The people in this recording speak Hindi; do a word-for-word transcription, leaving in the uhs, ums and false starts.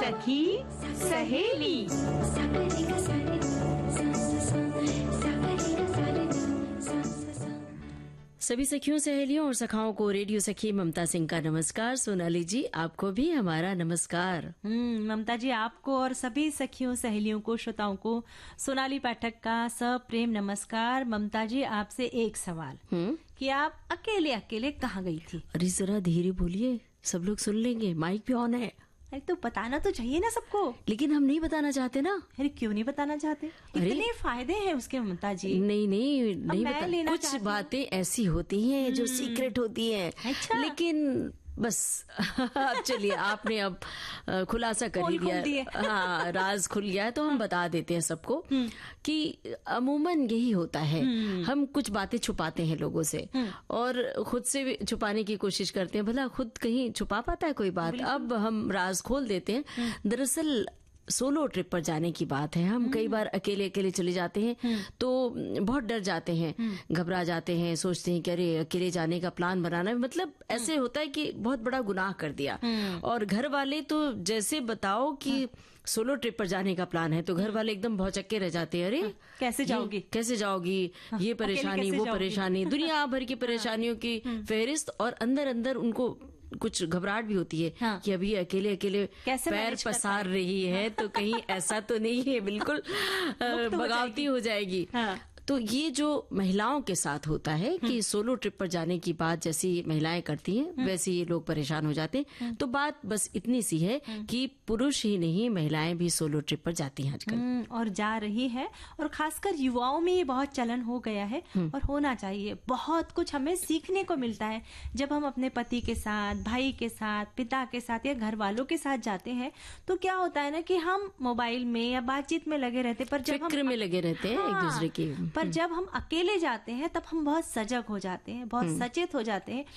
सखी सहेली। सभी सखियों सहेलियों और सखाओं को रेडियो सखी ममता सिंह का नमस्कार। सोनाली जी आपको भी हमारा नमस्कार। हम्म ममता जी आपको और सभी सखियों सहेलियों को श्रोताओं को सोनाली पाठक का सप्रेम नमस्कार। ममता जी आपसे एक सवाल हम्म कि आप अकेले अकेले कहाँ गई थी? अरे जरा धीरे बोलिए, सब लोग सुन लेंगे, माइक भी ऑन है। अरे तो बताना तो चाहिए ना सबको। लेकिन हम नहीं बताना चाहते ना। अरे क्यों नहीं बताना चाहते? इतने फायदे हैं उसके ममता जी। नहीं नहीं नहीं मैं बता, लेना कुछ चाहती हूँ। बातें ऐसी होती हैं जो सीक्रेट होती हैं। अच्छा। लेकिन बस अब चलिए, आपने अब अ, खुलासा कर ही पोल खोल दिए। दिया। हाँ, राज खुल गया है तो हम बता देते हैं सबको कि अमूमन यही होता है। हम कुछ बातें छुपाते हैं लोगों से और खुद से भी छुपाने की कोशिश करते हैं। भला खुद कहीं छुपा पाता है कोई बात? अब हम राज खोल देते हैं। दरअसल सोलो ट्रिप पर जाने की बात है। हम कई बार अकेले अकेले चले जाते हैं तो बहुत डर जाते हैं, घबरा जाते हैं, सोचते हैं कि अरे अकेले जाने का प्लान बनाना मतलब ऐसे होता है कि बहुत बड़ा गुनाह कर दिया। और घर वाले तो जैसे बताओ कि सोलो ट्रिप पर जाने का प्लान है तो घर वाले एकदम भौचक्के रह जाते हैं। अरे कैसे ये जाओगी? कैसे जाओगी? ये परेशानी, कैसे वो जाओगी? परेशानी, दुनिया भर की परेशानियों की फहरिस्त। और अंदर अंदर उनको कुछ घबराहट भी होती है हाँ। कि अभी अकेले अकेले कैसे पैर मैनेज कर पसार रही है तो कहीं ऐसा तो नहीं है बिल्कुल अ, बगावती हो जाएगी। हाँ। तो ये जो महिलाओं के साथ होता है कि सोलो ट्रिप पर जाने की बात जैसी महिलाएं करती हैं वैसे ये लोग परेशान हो जाते हैं। तो बात बस इतनी सी है कि पुरुष ही नहीं, महिलाएं भी सोलो ट्रिप पर जाती हैं आजकल। हम्म, और जा रही है। और खासकर युवाओं में ये बहुत चलन हो गया है और होना चाहिए। बहुत कुछ हमें सीखने को मिलता है जब हम अपने पति के साथ, भाई के साथ, पिता के साथ या घर वालों के साथ जाते हैं। तो क्या होता है ना कि हम मोबाइल में या बातचीत में लगे रहते, पर जब फिक्र हम में लगे रहते हैं एक हाँ, दूसरे की। पर जब हम अकेले जाते हैं तब हम बहुत सजग हो जाते हैं, बहुत सचेत हो जाते हैं